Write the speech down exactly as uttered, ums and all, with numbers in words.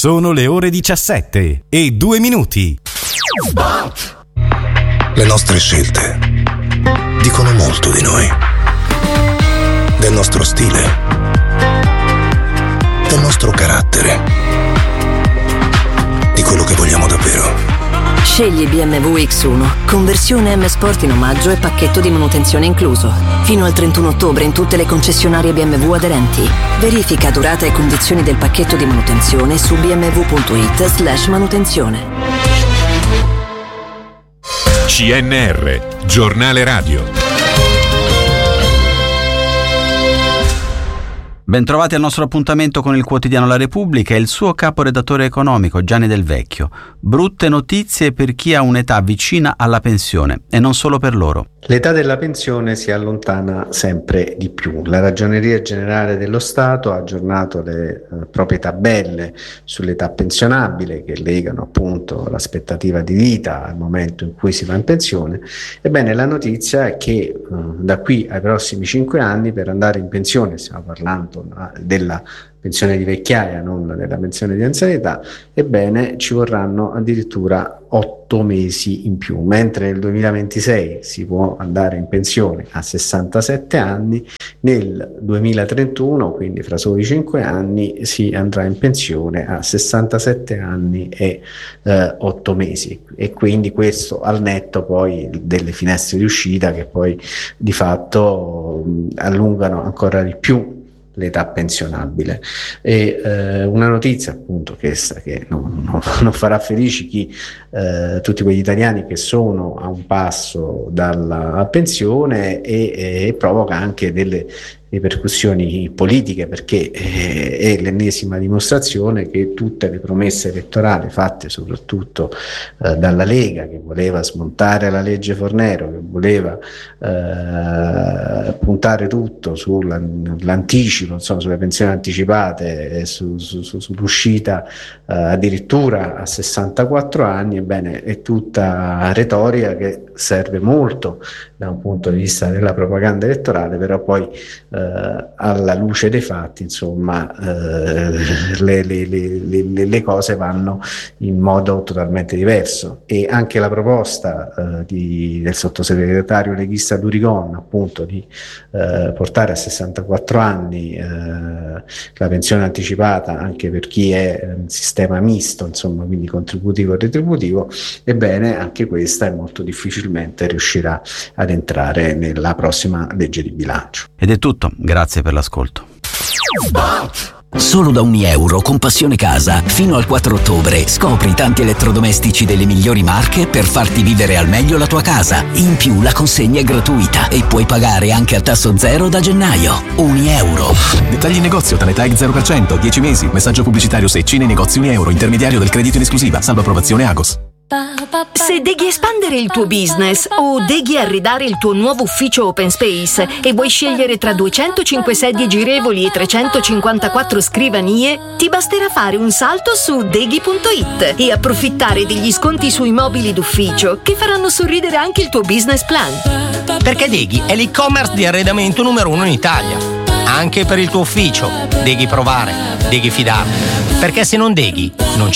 Sono le ore diciassette e due minuti. Le nostre scelte dicono molto di noi, del nostro stile, del nostro carattere, di quello che vogliamo davvero. Scegli B M W X uno, conversione M Sport in omaggio e pacchetto di manutenzione incluso. Fino al trentuno ottobre in tutte le concessionarie B M W aderenti. Verifica durata e condizioni del pacchetto di manutenzione su b m w punto i t slash manutenzione. C N R, giornale radio. Bentrovati al nostro appuntamento con il quotidiano La Repubblica e il suo caporedattore economico Gianni Del Vecchio. Brutte notizie per chi ha un'età vicina alla pensione e non solo per loro. L'età della pensione si allontana sempre di più. La Ragioneria Generale dello Stato ha aggiornato le eh, proprie tabelle sull'età pensionabile che legano appunto l'aspettativa di vita al momento in cui si va in pensione. Ebbene, la notizia è che eh, da qui ai prossimi cinque anni per andare in pensione, stiamo parlando della pensione di vecchiaia, non della pensione di anzianità, ebbene ci vorranno addirittura otto mesi in più, mentre nel duemilaventisei si può andare in pensione a sessantasette anni, nel duemilatrentuno, quindi fra soli cinque anni, si andrà in pensione a sessantasette anni e eh, otto mesi, e quindi questo al netto poi delle finestre di uscita che poi di fatto mh, allungano ancora di più l'età pensionabile. E eh, una notizia appunto che, che non, non, non farà felici chi, eh, tutti quegli italiani che sono a un passo dalla pensione e, e provoca anche delle ripercussioni politiche, perché è l'ennesima dimostrazione che tutte le promesse elettorali fatte soprattutto eh, dalla Lega, che voleva smontare la legge Fornero, che voleva eh, puntare tutto sull'anticipo, insomma, sulle pensioni anticipate e su, su, su, sull'uscita eh, addirittura a sessantaquattro anni, ebbene è tutta retorica che serve molto da un punto di vista della propaganda elettorale, però poi eh, alla luce dei fatti, insomma, eh, le, le, le, le cose vanno in modo totalmente diverso. E anche la proposta eh, di, del sottosegretario leghista Durigon, appunto, di eh, portare a sessantaquattro anni eh, la pensione anticipata anche per chi è in sistema misto, insomma, quindi contributivo e retributivo, ebbene anche questa è molto difficilmente riuscirà ad entrare nella prossima legge di bilancio. Ed è tutto, grazie per l'ascolto. Solo da ogni euro con Passione Casa fino al quattro ottobre scopri tanti elettrodomestici delle migliori marche per farti vivere al meglio la tua casa. In più la consegna è gratuita e puoi pagare anche a tasso zero da gennaio. Ogni euro. Dettagli in negozio, Tanetag zero per cento, dieci mesi, messaggio pubblicitario Secci nei negozi Uni Euro, intermediario del credito in esclusiva, salvo approvazione Agos. Se deghi espandere il tuo business o deghi arredare il tuo nuovo ufficio open space e vuoi scegliere tra duecentocinque sedie girevoli e trecentocinquantaquattro scrivanie, ti basterà fare un salto su deghi punto it e approfittare degli sconti sui mobili d'ufficio che faranno sorridere anche il tuo business plan. Perché Deghi è l'e-commerce di arredamento numero uno in Italia. Anche per il tuo ufficio. Deghi provare, deghi fidarti. Perché se non deghi, non